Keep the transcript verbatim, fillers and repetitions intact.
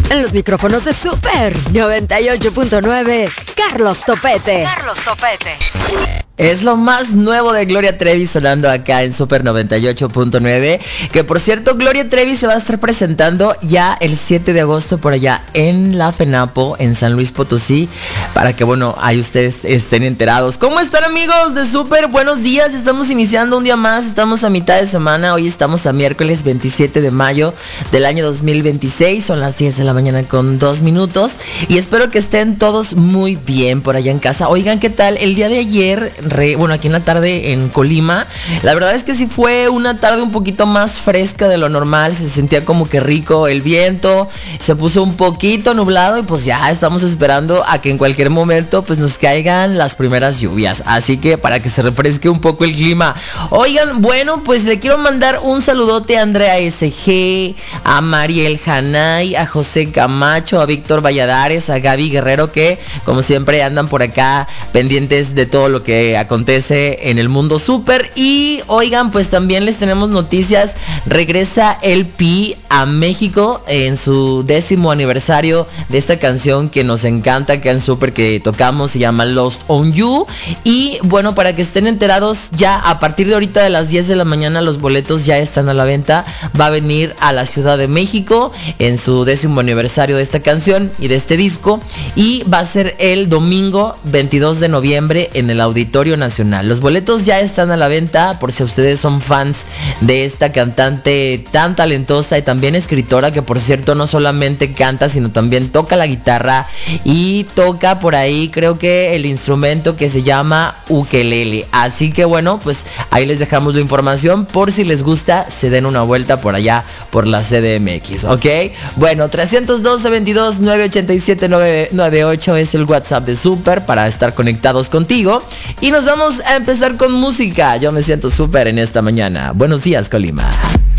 En los micrófonos de Super noventa y ocho punto nueve, Carlos Topete. Carlos Topete. Es lo más nuevo de Gloria Trevi sonando acá en Super noventa y ocho punto nueve. Que por cierto, Gloria Trevi se va a estar presentando ya el siete de agosto por allá en la FENAPO, en San Luis Potosí. Para que, bueno, ahí ustedes estén enterados. ¿Cómo están, amigos de Super? Buenos días, estamos iniciando un día más. Estamos a mitad de semana, hoy estamos a miércoles veintisiete de mayo del año dos mil veintiséis. Son las diez de la mañana con dos minutos. Y espero que estén todos muy bien por allá en casa. Oigan, ¿qué tal? El día de ayer... Re, bueno, aquí en la tarde en Colima, la verdad es que sí fue una tarde un poquito más fresca de lo normal, se sentía como que rico el viento, se puso un poquito nublado y pues ya estamos esperando a que en cualquier momento pues nos caigan las primeras lluvias, así que para que se refresque un poco el clima. Oigan, bueno, pues le quiero mandar un saludote a Andrea S G, a Mariel Hanay, a José Camacho, a Víctor Valladares, a Gaby Guerrero, que como siempre andan por acá pendientes de todo lo que acontece en el mundo super. Y oigan, pues también les tenemos noticias. Regresa el Pi a México en su décimo aniversario de esta canción que nos encanta, que en Super que tocamos, se llama Lost on You. Y bueno, para que estén enterados, ya a partir de ahorita de las diez de la mañana los boletos ya están a la venta. Va a venir a la Ciudad de México en su décimo aniversario de esta canción y de este disco, y va a ser el domingo veintidós de noviembre en el Auditorio Nacional. Los boletos ya están a la venta por si ustedes son fans de esta cantante tan talentosa y también escritora, que por cierto no solamente canta sino también toca la guitarra y toca por ahí creo que el instrumento que se llama ukelele. Así que bueno, pues ahí les dejamos la información por si les gusta, se den una vuelta por allá por la C D M X, ¿ok? Bueno, trescientos doce, veintidós, novecientos ochenta y siete, novecientos noventa y ocho es el WhatsApp de Super para estar conectados contigo. Y nos vamos a empezar con música. Yo me siento súper en esta mañana. Buenos días, Colima.